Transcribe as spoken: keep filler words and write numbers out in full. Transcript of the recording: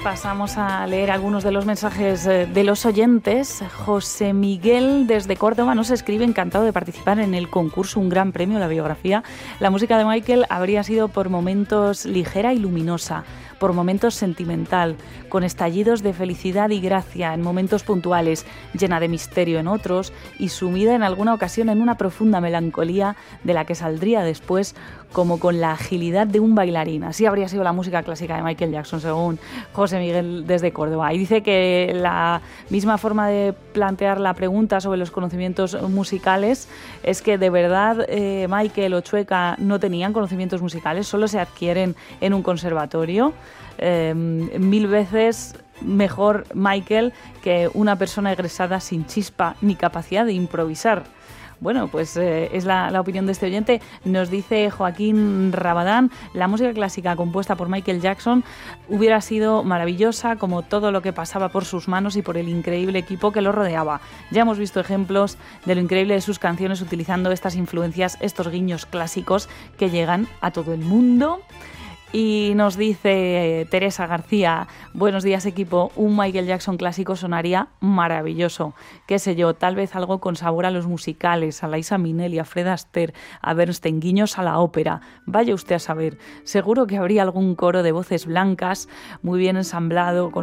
pasamos a leer algunos de los mensajes de los oyentes. José Miguel desde Córdoba nos escribe encantado de participar en el concurso Un Gran Premio, la biografía. La música de Michael habría sido por momentos ligera y luminosa, por momentos sentimental, con estallidos de felicidad y gracia en momentos puntuales, llena de misterio en otros y sumida en alguna ocasión en una profunda melancolía de la que saldría después como con la agilidad de un bailarín. Así habría sido la música clásica de Michael Jackson, según José Miguel desde Córdoba. Y dice que la misma forma de plantear la pregunta sobre los conocimientos musicales es que de verdad eh, Michael o Chueca no tenían conocimientos musicales, solo se adquieren en un conservatorio. Eh, mil veces mejor Michael que una persona egresada sin chispa ni capacidad de improvisar. Bueno, pues eh, es la, la opinión de este oyente. Nos dice Joaquín Rabadán, la música clásica compuesta por Michael Jackson hubiera sido maravillosa, como todo lo que pasaba por sus manos y por el increíble equipo que lo rodeaba. Ya hemos visto ejemplos de lo increíble de sus canciones utilizando estas influencias, estos guiños clásicos que llegan a todo el mundo. Y nos dice Teresa García, buenos días equipo, un Michael Jackson clásico sonaría maravilloso. Qué sé yo, tal vez algo con sabor a los musicales, a Liza Minnelli, a Fred Astaire, a Bernstein, guiños a la ópera. Vaya usted a saber, seguro que habría algún coro de voces blancas muy bien ensamblado, con